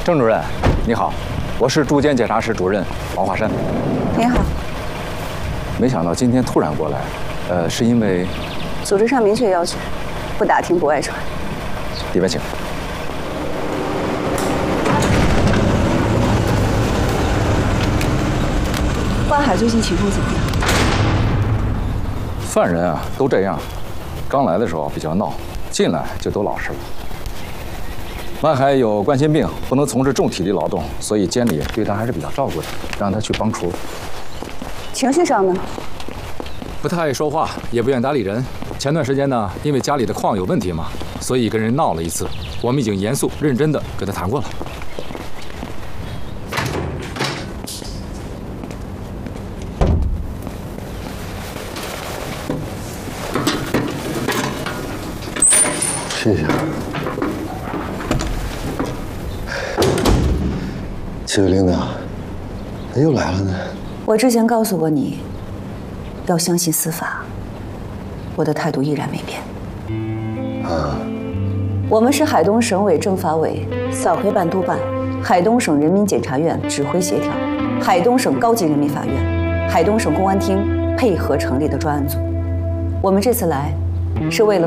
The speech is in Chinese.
郑主任，你好，我是住建检察室主任王华山。 你好。 没想到今天突然过来，是因为组织上明确要求，不打听不外传。 里面请。 万海最近情况怎么样？ 犯人啊都这样，刚来的时候比较闹，进来就都老实了。万海有冠心病，不能从事重体力劳动，所以监理对他还是比较照顾的，让他去帮厨。 情绪上呢？ 不太爱说话，也不愿搭理人。前段时间呢，因为家里的矿有问题嘛，所以跟人闹了一次。我们已经严肃认真的跟他谈过了。 谢谢。几位领导，他又来了呢。 我之前告诉过你，要相信司法。我的态度依然没变。 啊。 我们是海东省委政法委扫黑办督办、海东省人民检察院指挥协调、海东省高级人民法院、海东省公安厅配合成立的专案组。我们这次来，是为了